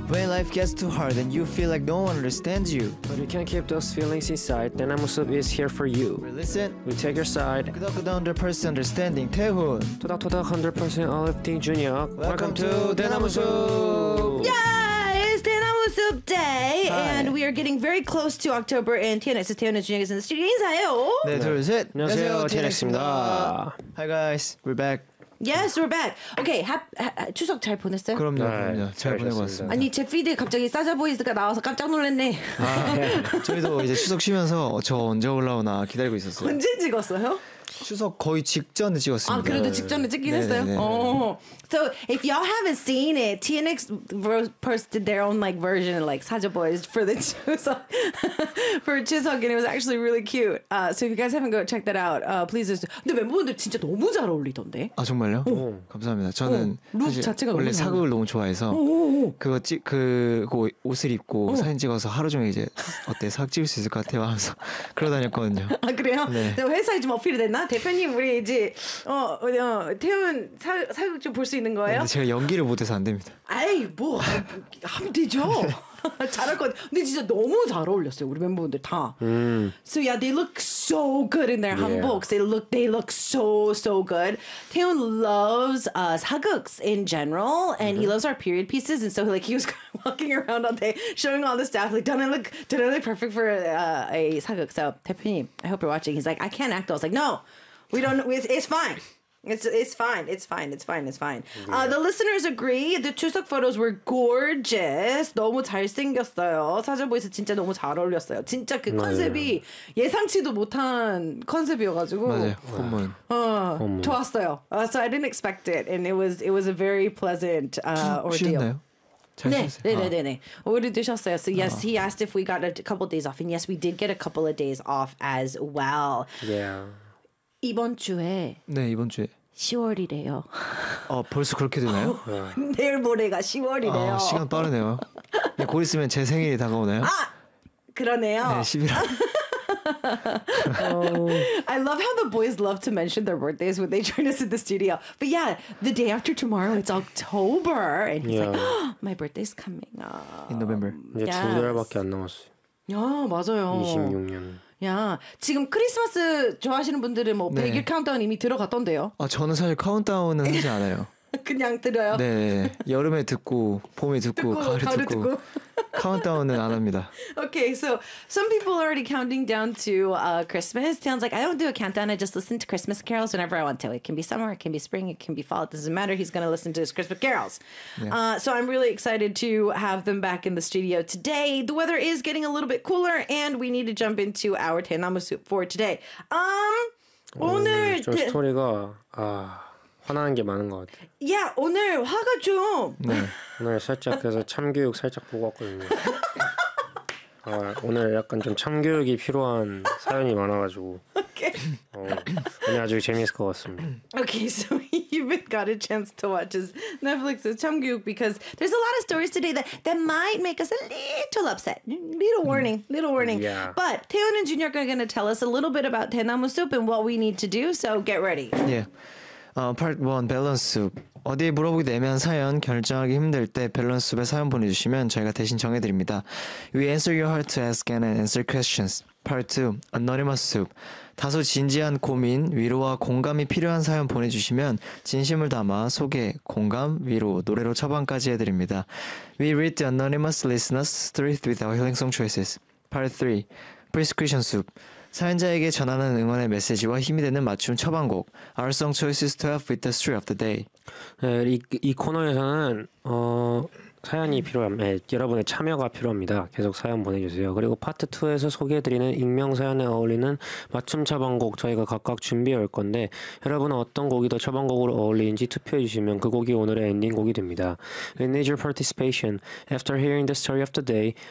When life gets too hard and you feel like no one understands you. But you can't keep those feelings inside. 대나무숲 is here for you. We listen. We take your side. 끄덕끄덕 100% understanding 태훈. 토닥토닥 100% uplifting 준혁. Welcome to 대나무숲. Yeah, it's 대나무숲 day, Hi. and we are getting very close to October. And TNX 태훈 and 준혁 is in the studio. 인사해요. 네, 둘, 셋. 안녕하세요, TNX입니다. Hi guys, we're back. Yes, we're back. Okay, 추석 잘 보냈어요? 그럼요, 네, 그럼요. 잘 보내고 잘하셨습니다. 왔습니다. 아니 제 피드에 갑자기 사자보이즈가 나와서 깜짝 놀랐네. 저희도 이제 추석 쉬면서 저 언제 올라오나 기다리고 있었어요. 언제 찍었어요? 추석 거의 직전에 찍었습니다. 아 그래도 직전에 찍긴 네네네. 했어요. Oh. So if y'all haven't seen it, TNX posted their own like version like 사자 boys for the 추석 for 추석, and it was actually really cute. So if you guys haven't go check that out, please. 근데 멤버분들 진짜 너무 잘 어울리던데. 아 정말요? 감사합니다. 저는 룩 사실 자체가 원래 너무 잘 사극을 너무 좋아해서 그거 그 옷을 입고 사진 찍어서 하루 종일 이제 어때 사극 찍을 수 있을 것 같아요 하면서 그러고 다녔거든요. 아 그래요? 네. 회사에 좀 어필이 됐나? 대표님 우리 이제 태훈 사극 좀 볼 수 있는 거예요? 근데 제가 연기를 못해서 안 됩니다. 아이 뭐 하면 되죠. 잘할 것 같아. 근데 진짜 너무 잘 어울렸어요 우리 멤버분들 다. So yeah, they look so good in their hanboks. They look so good. Taehoon loves 사극s in general, and he loves our period pieces. And so like he was walking around all day showing all the staff like, don't I look perfect for a 사극? So 대표님, I hope you're watching. He's like, I can't act. I was like, no, we don't. It's fine. It's fine. The listeners agree. The 추석 photos were gorgeous. 너무 잘생겼어요. 사자보이스 진짜 너무 잘 어울렸어요. 진짜 그 컨셉이 예상치도 못한 컨셉이어가지고. 맞아요. 홈런. 좋았어요. So I didn't expect it, and it was a very pleasant ordeal. 쉬었나요? 잘 네, 쉬었어요. 네. 오래 드셨어요. So yes, he asked if we got a couple of days off, and yes, we did get a couple of days off as well. Yeah. 이번 주에 네 이번 주에. 10월이래요. 벌써 그렇게 되나요? 내일 모레가 10월이래요. 시간 빠르네요. 네, 곧 있으면 제 생일이 다가오나요? 그러네요. 네 11월. I love how the boys love to mention their birthdays when they join us in the studio. But yeah, the day after tomorrow, it's October. And he's like, oh, my birthday's coming up. In November. 이제 두 달밖에 안 남았어요. 야, 맞아요. 26년. 야, 지금 크리스마스 좋아하시는 분들은 뭐 100일 카운트다운 이미 들어갔던데요. 저는 사실 카운트다운은 하지 않아요. 그냥 들어요. 네, 여름에 듣고 봄에 듣고 가을에 듣고 카운트다운은 안 합니다. Okay, so some people are already counting down to Christmas. Sounds like I don't do a countdown. I just listen to Christmas carols whenever I want to. It can be summer, it can be spring, it can be fall. It doesn't matter. He's going to listen to his Christmas carols. So I'm really excited to have them back in the studio today. The weather is getting a little bit cooler, and we need to jump into our 대나무 soup for today. 오늘 좀 스토리가 화나는 게 많은 것 같아요. 야, 오늘 화가 좀. 오늘 살짝 그래서 참교육 살짝 보고 왔거든요. 오늘 약간 좀 참교육이 필요한 사연이 많아가지고 오늘 아주 재미있을 것 같습니다. Okay, so you even got a chance to watch his Netflix's 참교육 because there's a lot of stories today that might make us a little upset. Little warning. Yeah. But Taehoon and Junior are going to tell us a little bit about 대나무 soup and what we need to do, so get ready. 예. Part 1 밸런스. 어디에 물어보기도 애매한 사연, 결정하기 힘들 때 밸런스숲에 사연 보내주시면 저희가 대신 정해드립니다. We answer your heart to ask and answer questions. Part 2 Anonymous soup. 다소 진지한 고민, 위로와 공감이 필요한 사연 보내주시면 진심을 담아 소개, 공감, 위로, 노래로 처방까지 해드립니다. We read the anonymous listeners' stories with our healing song choices. Part 3 Prescription soup. 사연자에게 전하는 응원의 메시지와 힘이 되는 맞춤 처방곡 Our song choices to help with the story of the day. 네, 이 코너에서는 사연이 필요합니다. 여러분의 참여가 필요합니다. 계속 사연 보내주세요. 그리고 파트 2에서 소개해드리는 익명 사연에 어울리는 맞춤 처방곡 저희가 각각 준비해 올 건데 여러분은 어떤 곡이 더 처방곡으로 어울리는지 투표해주시면 그 곡이 오늘의 엔딩곡이 됩니다. We need your participation. After hearing the story of the day,